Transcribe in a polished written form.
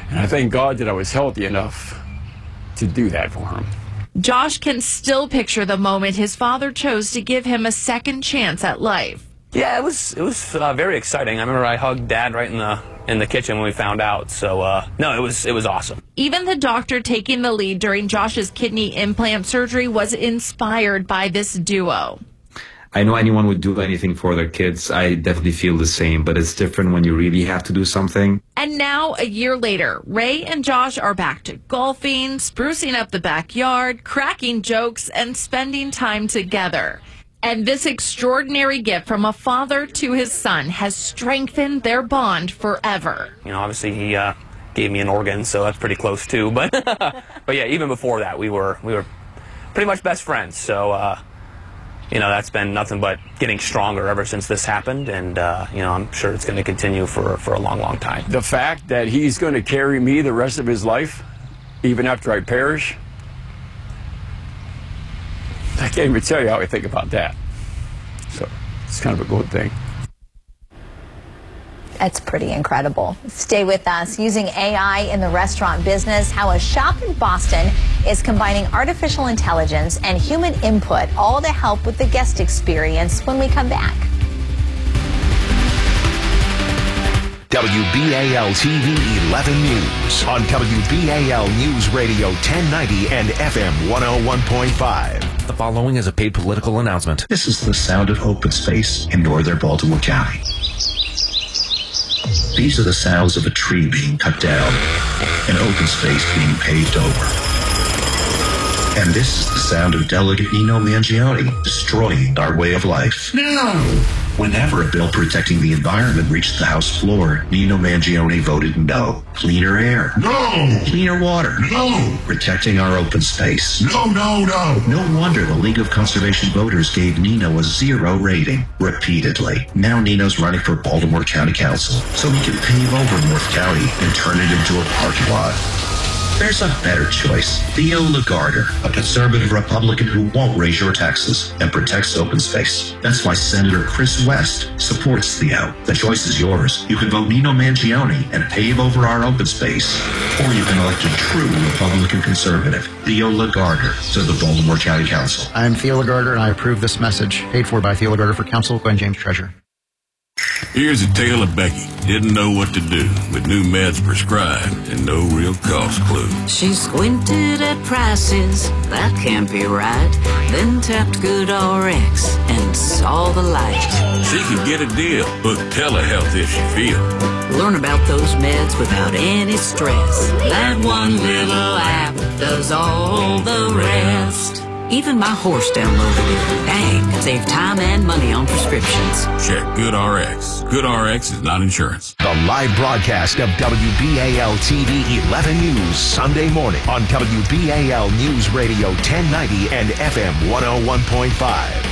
And I thank God that I was healthy enough to do that for him. Josh can still picture the moment his father chose to give him a second chance at life. Yeah, it was very exciting. I remember I hugged Dad right in the kitchen when we found out. So no, it was awesome. Even the doctor taking the lead during Josh's kidney implant surgery was inspired by this duo. I know anyone would do anything for their kids. I definitely feel the same, but it's different when you really have to do something. And now, a year later, Ray and Josh are back to golfing, sprucing up the backyard, cracking jokes, and spending time together. And this extraordinary gift from a father to his son has strengthened their bond forever. You know, obviously he gave me an organ, so that's pretty close too. But but yeah, even before that, we were pretty much best friends. So you know, that's been nothing but getting stronger ever since this happened, and you know, I'm sure it's going to continue for a long, long time. The fact that he's going to carry me the rest of his life, even after I perish, I can't even tell you how I think about that. So it's kind of a good thing. That's pretty incredible. Stay with us. Using AI in the restaurant business, how a shop in Boston is combining artificial intelligence and human input, all to help with the guest experience when we come back. WBAL TV 11 News on WBAL News Radio 1090 and FM 101.5. The following is a paid political announcement. This is the sound of open space in northern Baltimore County. These are the sounds of a tree being cut down, an open space being paved over. And this is the sound of Delegate Nino Mangione destroying our way of life. No! Whenever a bill protecting the environment reached the House floor, Nino Mangione voted no. Cleaner air. No! Cleaner water. No! Protecting our open space. No, no, no! No wonder the League of Conservation Voters gave Nino a 0 rating repeatedly. Now Nino's running for Baltimore County Council so he can pave over North County and turn it into a parking lot. There's a better choice. Theo Lagarder, a conservative Republican who won't raise your taxes and protects open space. That's why Senator Chris West supports Theo. The choice is yours. You can vote Nino Mangione and pave over our open space. Or you can elect a true Republican conservative, Theo Lagarder, to the Baltimore County Council. I'm Theo Lagarder, and I approve this message. Paid for by Theo Lagarder for Council, Glenn James, Treasurer. Here's a tale of Becky. Didn't know what to do with new meds prescribed and no real cost clue. She squinted at prices, that can't be right. Then tapped GoodRx and saw the light. She could get a deal, book telehealth if she feels. Learn about those meds without any stress. That one little app does all the rest. Even my horse downloaded it. Dang, save time and money on prescriptions. Check GoodRx. GoodRx is not insurance. The live broadcast of WBAL TV 11 News Sunday morning on WBAL News Radio 1090 and FM 101.5.